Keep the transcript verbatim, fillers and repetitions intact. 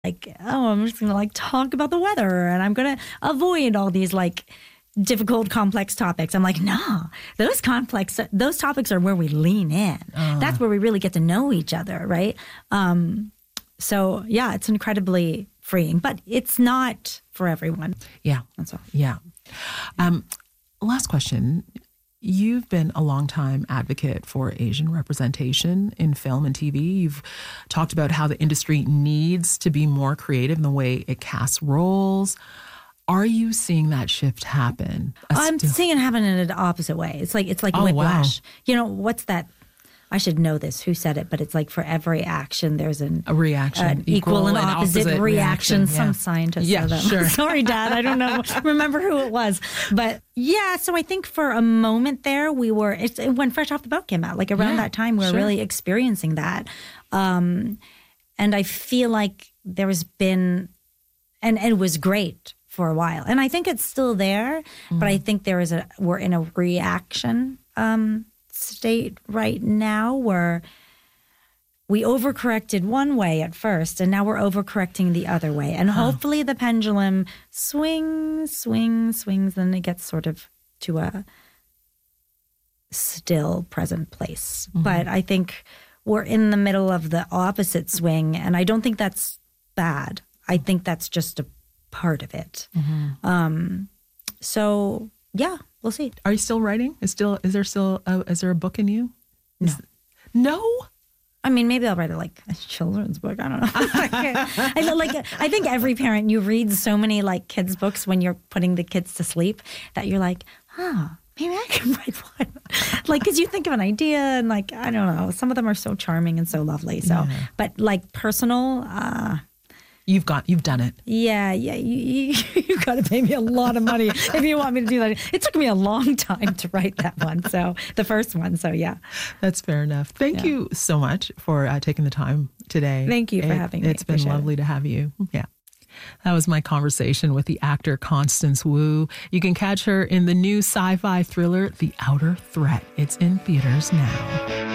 like, oh, I'm just going to like talk about the weather and I'm going to avoid all these like difficult, complex topics. I'm like, no, those complex, those topics are where we lean in. Uh. That's where we really get to know each other, right? Um, so yeah, it's incredibly freeing, but it's not for everyone. Yeah. That's all. Yeah. Um, last question. You've been a longtime advocate for Asian representation in film and T V. You've talked about how the industry needs to be more creative in the way it casts roles. Are you seeing that shift happen? I'm still- seeing it happen in the opposite way. It's like it's like oh, whiplash. Wow. You know, what's that? I should know this. Who said it? But it's like for every action, there's an a reaction, uh, equal, equal and, and opposite, opposite reaction. reaction. Yeah. Some scientist yeah, said that. Sure. Sorry, Dad. I don't know. Remember who it was. But yeah, so I think for a moment there, we were. It's, when Fresh Off the Boat came out, like around yeah, that time, we were sure. really experiencing that. Um, and I feel like there has been, and, and it was great for a while, and I think it's still there. Mm. But I think there is a we're in a reaction um, state right now where we overcorrected one way at first, and now we're overcorrecting the other way. And huh. hopefully the pendulum swings, swings, swings, and it gets sort of to a still present place. Mm-hmm. But I think we're in the middle of the opposite swing, and I don't think that's bad. I think that's just a part of it. Mm-hmm. Um, so, yeah, we'll see. Are you still writing? Is still is there still a, is there a book in you? No. Is, no? I mean, maybe I'll write a, like a children's book. I don't know. I know, like I think every parent, you read so many like kids' books when you're putting the kids to sleep that you're like, huh, maybe I can write one. Like, because you think of an idea and like, I don't know, some of them are so charming and so lovely. So, yeah. But like personal, uh, You've got, you've done it. Yeah, yeah. You, you, you've got to pay me a lot of money if you want me to do that. It took me a long time to write that one. So the first one. So yeah. That's fair enough. Thank yeah. you so much for uh, taking the time today. Thank you for it, having me. It's been lovely it. to have you. Yeah. That was my conversation with the actor Constance Wu. You can catch her in the new sci-fi thriller, The Outer Threat. It's in theaters now.